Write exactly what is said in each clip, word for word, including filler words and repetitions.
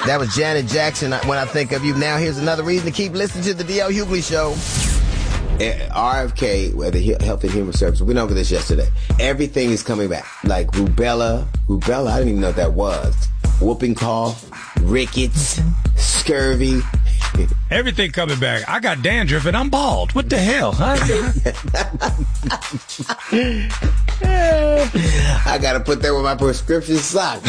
That was Janet Jackson, When I Think of You. Now here's another reason to keep listening to the D L Hughley Show. R F K, the Health and Human Services, we went over this yesterday. Everything is coming back. Like rubella, rubella, I didn't even know what that was. Whooping cough, rickets, scurvy. Everything coming back. I got dandruff and I'm bald. What the hell? Huh? I got to put that with my prescription sock.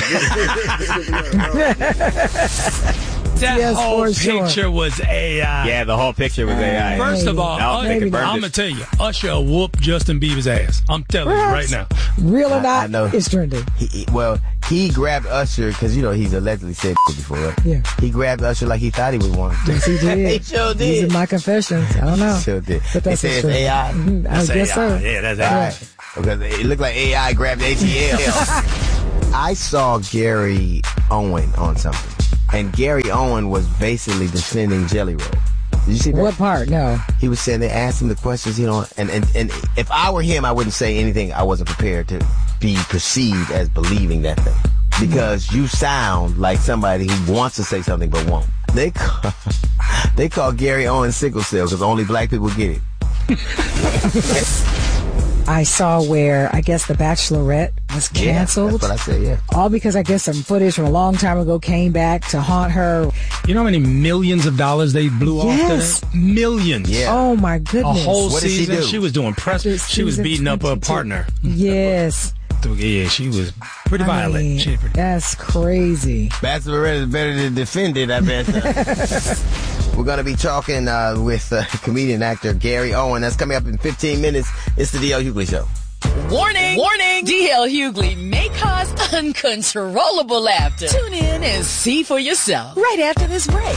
That yes, whole sure. picture was A I. Yeah, the whole picture was A I. First of all, no, I'm going to tell you, Usher whooped Justin Bieber's ass. I'm telling Perhaps. you right now. Real or I, not, I know. it's trending. He, he, well, he grabbed Usher because, you know, he's allegedly said before, right? Yeah. He grabbed Usher like he thought he was one. Yes, he did. He sure did. These are my confessions. I don't know. He sure did. But They that's say it's true. A I. Mm-hmm. I That's guess A I. so. Yeah, that's A I. Right. Because it looked like A I grabbed A T L. I saw Gary Owen on something. And Gary Owen was basically defending Jelly Roll. Did you see that? What part? No. He was saying they asked him the questions, you know, and, and, and if I were him, I wouldn't say anything I wasn't prepared to be perceived as believing that thing. Because you sound like somebody who wants to say something but won't. They call, they call Gary Owen sickle cell because only black people get it. I saw where, I guess, The Bachelorette was canceled. Yeah, that's what I said, yeah. All because I guess some footage from a long time ago came back to haunt her. You know how many millions of dollars they blew Yes. off to that? Millions. Yeah. Oh, my A goodness. whole What did she season. do? was doing press. This She was season beating up her twenty-two. partner. Yes. Yeah, she was pretty I violent. mean, She pretty that's crazy. Bachelorette is better than defended, I bet. We're going to be talking uh, with uh, comedian actor Gary Owen. That's coming up in fifteen minutes. It's the D L Hughley Show. Warning! Warning! D L Hughley may cause uncontrollable laughter. Tune in and see for yourself right after this break.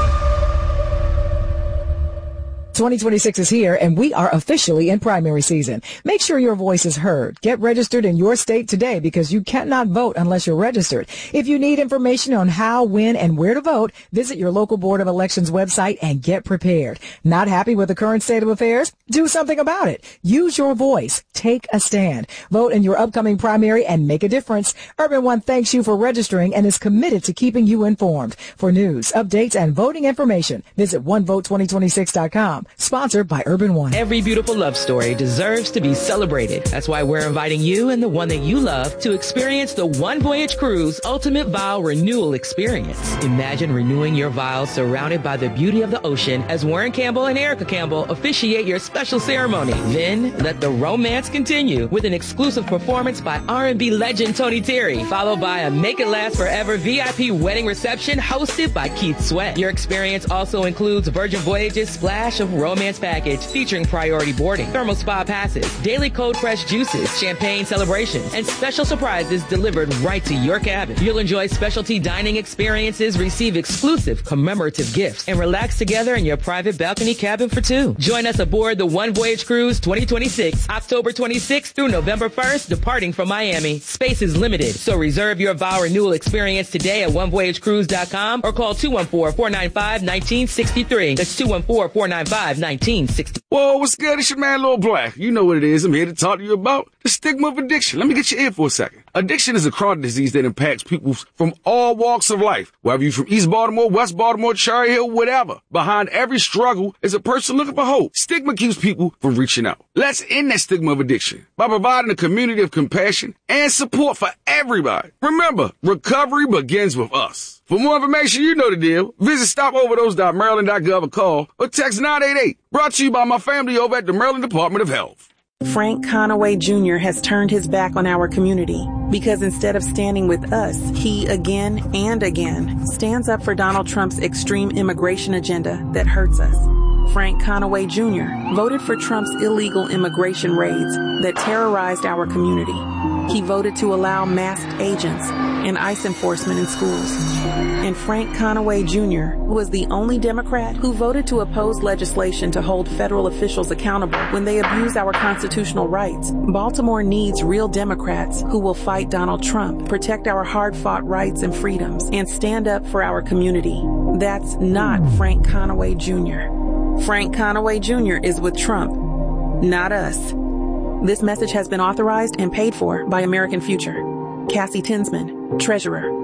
twenty twenty-six is here, and we are officially in primary season. Make sure your voice is heard. Get registered in your state today because you cannot vote unless you're registered. If you need information on how, when, and where to vote, visit your local Board of Elections website and get prepared. Not happy with the current state of affairs? Do something about it. Use your voice. Take a stand. Vote in your upcoming primary and make a difference. Urban One thanks you for registering and is committed to keeping you informed. For news, updates, and voting information, visit one vote twenty twenty-six dot com. Sponsored by Urban One. Every beautiful love story deserves to be celebrated. That's why we're inviting you and the one that you love to experience the One Voyage Cruise Ultimate Vow Renewal Experience. Imagine renewing your vows surrounded by the beauty of the ocean as Warren Campbell and Erica Campbell officiate your special ceremony. Then let the romance continue with an exclusive performance by R and B legend Tony Terry, followed by a Make It Last Forever V I P wedding reception hosted by Keith Sweat. Your experience also includes Virgin Voyage's Splash of Romance package featuring priority boarding, thermal spa passes, daily cold fresh juices, champagne celebrations, and special surprises delivered right to your cabin. You'll enjoy specialty dining experiences, receive exclusive commemorative gifts, and relax together in your private balcony cabin for two. Join us aboard the One Voyage Cruise twenty twenty-six, October twenty-sixth through November first, departing from Miami. Space is limited, so reserve your vow renewal experience today at one voyage cruise dot com or call two one four, four nine five, one nine six three. That's two one four, four nine five, one nine six three. Whoa, what's good? It's your man, Lil Black. You know what it is. I'm here to talk to you about the stigma of addiction. Let me get you in for a second. Addiction is a chronic disease that impacts people from all walks of life. Whether you're from East Baltimore, West Baltimore, Cherry Hill, whatever. Behind every struggle is a person looking for hope. Stigma keeps people from reaching out. Let's end that stigma of addiction by providing a community of compassion and support for everybody. Remember, recovery begins with us. For more information, you know the deal. Visit stop overdose dot maryland dot gov or call or text nine eight eight. Brought to you by my family over at the Maryland Department of Health. Frank Conaway Junior has turned his back on our community because instead of standing with us, he again and again stands up for Donald Trump's extreme immigration agenda that hurts us. Frank Conaway Junior voted for Trump's illegal immigration raids that terrorized our community. He voted to allow masked agents and ICE enforcement in schools. And Frank Conaway Junior was the only Democrat who voted to oppose legislation to hold federal officials accountable when they abuse our constitutional rights. Baltimore needs real Democrats who will fight Donald Trump, protect our hard-fought rights and freedoms, and stand up for our community. That's not Frank Conaway Junior Frank Conaway Junior is with Trump, not us. This message has been authorized and paid for by American Future. Cassie Tinsman, Treasurer.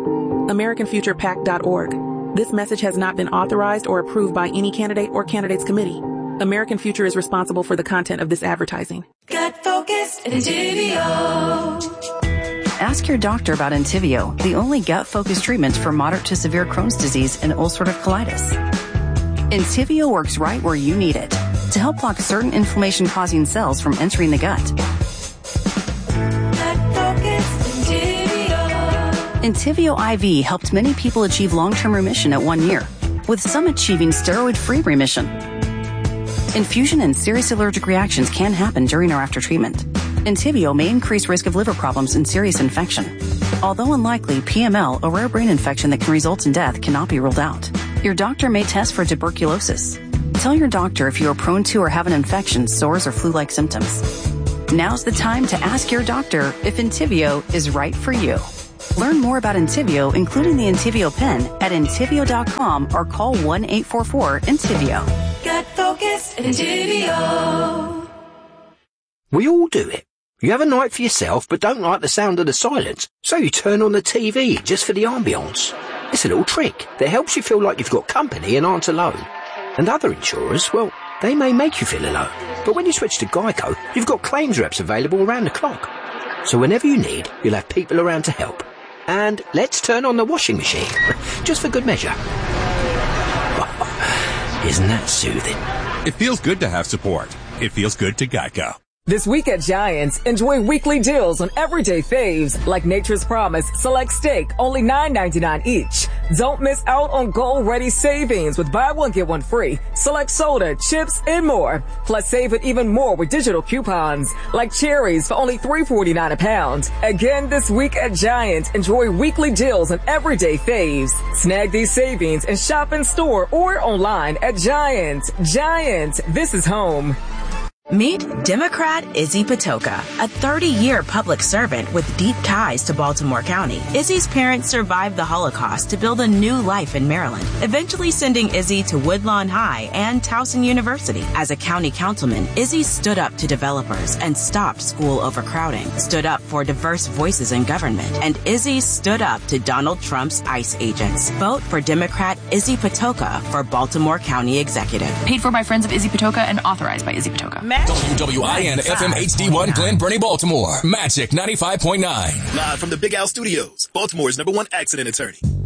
American Future Pac dot org. This message has not been authorized or approved by any candidate or candidates committee. American Future is responsible for the content of this advertising. Gut focused Entyvio. Ask your doctor about Entyvio, the only gut-focused treatment for moderate to severe Crohn's disease and ulcerative colitis. Entyvio works right where you need it to help block certain inflammation-causing cells from entering the gut. Entyvio I V helped many people achieve long-term remission at one year, with some achieving steroid-free remission. Infusion and serious allergic reactions can happen during or after treatment. Entyvio may increase risk of liver problems and serious infection. Although unlikely, P M L, a rare brain infection that can result in death, cannot be ruled out. Your doctor may test for tuberculosis. Tell your doctor if you are prone to or have an infection, sores, or flu-like symptoms. Now's the time to ask your doctor if Entyvio is right for you. Learn more about Entyvio, including the Entyvio pen, at entyvio dot com or call one eight four four Entyvio. Gut focused Entyvio. We all do it. You have a night for yourself but don't like the sound of the silence, so you turn on the T V just for the ambience. It's a little trick that helps you feel like you've got company and aren't alone. And other insurers, well, they may make you feel alone. But when you switch to Geico, you've got claims reps available around the clock. So whenever you need, you'll have people around to help. And let's turn on the washing machine, just for good measure. Isn't that soothing? It feels good to have support. It feels good to Geico. This week at Giants, enjoy weekly deals on everyday faves like Nature's Promise Select Steak, only nine ninety-nine each. Don't miss out on goal-ready savings with buy one, get one free, select soda, chips, and more. Plus, save it even more with digital coupons like cherries for only three forty-nine a pound. Again, this week at Giants, enjoy weekly deals on everyday faves. Snag these savings and shop in store or online at Giants. Giants, this is home. Meet Democrat Izzy Patoka, a thirty-year public servant with deep ties to Baltimore County. Izzy's parents survived the Holocaust to build a new life in Maryland, eventually sending Izzy to Woodlawn High and Towson University. As a county councilman, Izzy stood up to developers and stopped school overcrowding, stood up for diverse voices in government, and Izzy stood up to Donald Trump's ICE agents. Vote for Democrat Izzy Patoka for Baltimore County Executive. Paid for by friends of Izzy Patoka and authorized by Izzy Patoka. W W I N F M H D one Glen Burnie, Baltimore. Magic ninety-five point nine. Live from the Big Al Studios, Baltimore's number one accident attorney.